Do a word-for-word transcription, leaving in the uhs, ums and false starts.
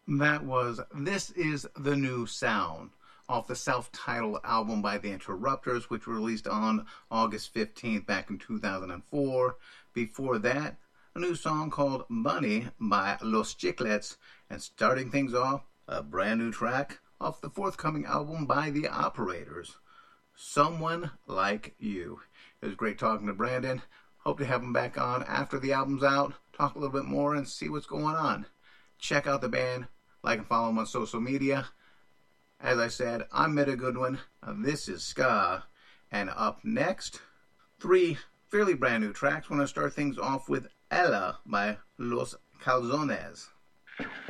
That was This Is the New Sound off the self-titled album by The Interrupters, which was released on August fifteenth back in two thousand four. Before that, a new song called Bunny by Los Chiclets, and starting things off, a brand new track off the forthcoming album by The Operators, Someone Like You. It was great talking to Brandon. Hope to have him back on after the album's out, talk a little bit more and see what's going on. Check out the band, like and follow them on social media. As I said, I'm Meta Goodwin. This is Ska. And up next, three fairly brand new tracks. We're going to start things off with Ella by Los Calzones.